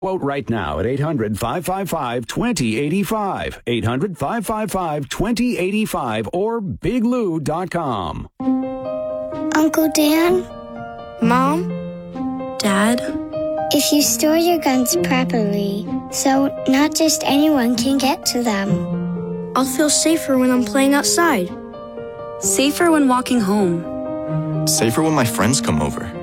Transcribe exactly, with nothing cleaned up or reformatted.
Quote right now at eight hundred, five five five, two zero eight five, eight hundred, five five five, two zero eight five, or big lou dot com. Uncle Dan? Mom? Dad? If you store your guns properly, so not just anyone can get to them, I'll feel safer when I'm playing outside. Safer when walking home. Safer when my friends come over.